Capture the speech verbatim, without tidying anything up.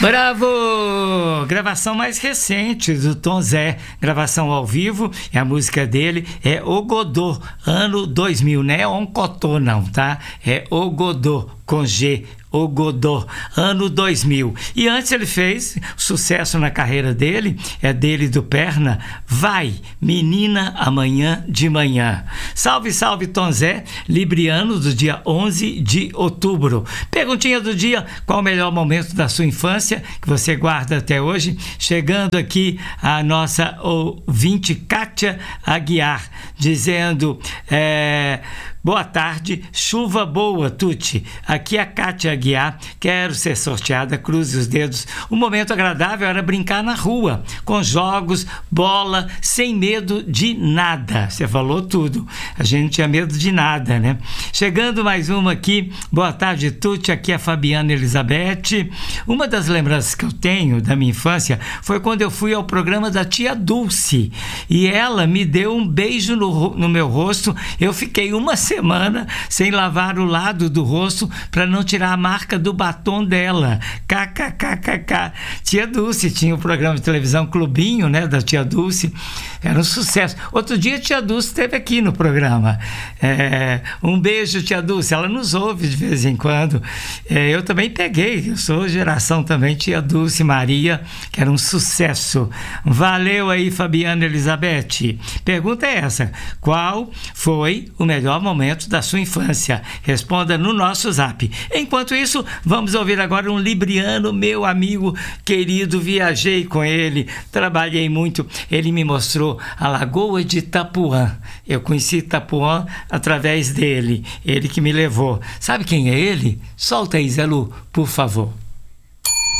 Bravo! Gravação mais recente do Tom Zé, gravação ao vivo, e a música dele é O Godô, ano dois mil, não é Oncotô não, tá? É O Godô, com G, O Godô, ano dois mil. E antes ele fez sucesso na carreira dele, é dele do Perna, Vai, Menina, Amanhã de Manhã. Salve, salve Tom Zé, libriano do dia onze de outubro. Perguntinha do dia, qual o melhor momento da sua infância que você guarda até hoje? Chegando aqui a nossa ouvinte Kátia Aguiar, dizendo... É, boa tarde, chuva boa, Tuti. Aqui é a Kátia Aguiar, quero ser sorteada, cruze os dedos. O momento agradável era brincar na rua, com jogos, bola, sem medo de nada. Você falou tudo, a gente não tinha medo de nada, né? Chegando mais uma aqui, boa tarde, Tuti, aqui é a Fabiana Elizabeth. Uma das lembranças que eu tenho da minha infância foi quando eu fui ao programa da tia Dulce, e ela me deu um beijo no, no meu rosto. Eu fiquei uma semana sem lavar o lado do rosto para não tirar a marca do batom dela. Kkkk. Tia Dulce tinha o um programa de televisão Clubinho, né, da tia Dulce, era um sucesso. Outro dia a tia Dulce esteve aqui no programa. É, um beijo, tia Dulce, ela nos ouve de vez em quando. É, eu também peguei, eu sou geração também tia Dulce Maria, que era um sucesso. Valeu aí, Fabiana Elizabeth. Pergunta é essa: qual foi o melhor momento da sua infância? Responda no nosso zap. Enquanto isso, vamos ouvir agora um libriano, meu amigo querido, viajei com ele, trabalhei muito, ele me mostrou a Lagoa de Itapuã. Eu conheci Itapuã através dele, ele que me levou. Sabe quem é ele? Solta aí, Zé Lu, por favor.